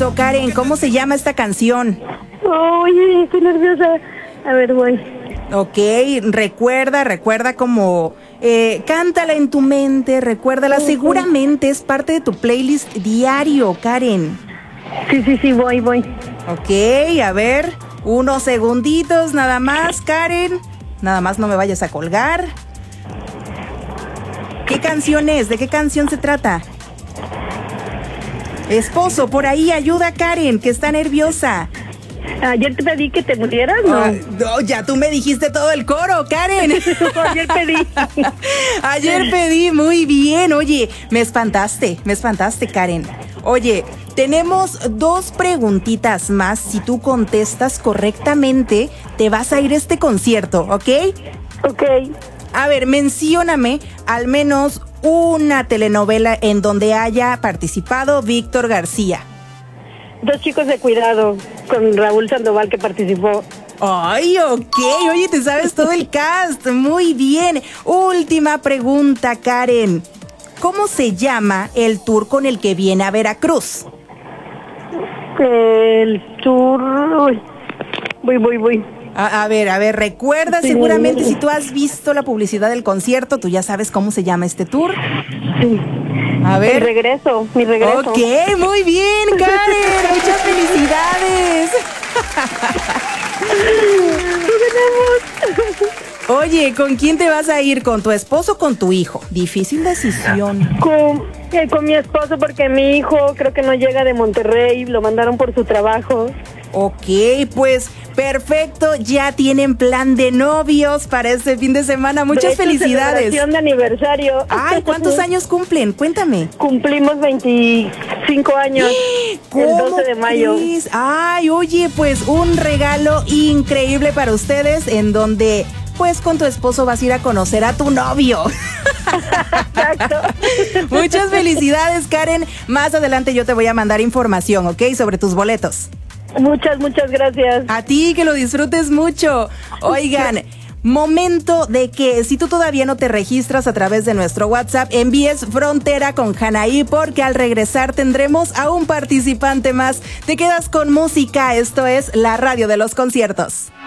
listo, Karen. ¿Cómo se llama esta canción? Oye, estoy nerviosa. A ver, voy. Ok, recuerda como... cántala en tu mente, recuérdala. Seguramente es parte de tu playlist diario, Karen. Sí, voy. Ok, a ver, unos segunditos nada más, Karen. Nada más no me vayas a colgar. ¿Qué canción es? ¿De qué canción se trata? Esposo, por ahí, ayuda a Karen, que está nerviosa. Ayer te pedí que te murieras, ¿no? No, ya tú me dijiste todo el coro, Karen. Ayer pedí. Ayer pedí, muy bien. Oye, me espantaste, Karen. Oye, tenemos 2 preguntitas más. Si tú contestas correctamente, te vas a ir a este concierto, ¿ok? Ok. A ver, mencióname al menos una telenovela en donde haya participado Víctor García. 2 chicos de cuidado, con Raúl Sandoval, que participó. Ay, ok. Oye, te sabes todo el cast. Muy bien. Última pregunta, Karen. ¿Cómo se llama el tour con el que viene a Veracruz? El tour... Uy. Voy. A ver, recuerda, Sí. seguramente si tú has visto la publicidad del concierto, tú ya sabes cómo se llama este tour. Sí. A ver. Mi regreso. Ok, muy bien, Karen. Muchas felicidades. Oye, ¿con quién te vas a ir? ¿Con tu esposo o con tu hijo? Difícil decisión. Con mi esposo, porque mi hijo creo que no llega de Monterrey, lo mandaron por su trabajo. Ok, pues perfecto, ya tienen plan de novios para este fin de semana. Muchas felicidades. Celebración de aniversario. Ay, ¿cuántos años cumplen? Cuéntame. Cumplimos 25 años el 12 de mayo. Crees? Ay, oye, pues un regalo increíble para ustedes en donde pues con tu esposo vas a ir a conocer a tu novio. Exacto. Muchas felicidades, Karen. Más adelante yo te voy a mandar información, ¿ok? Sobre tus boletos. Muchas gracias. A ti, que lo disfrutes mucho. Oigan, momento de que si tú todavía no te registras a través de nuestro WhatsApp, envíes Frontera con Hanaí, porque al regresar tendremos a un participante más. Te quedas con música, esto es la radio de los conciertos.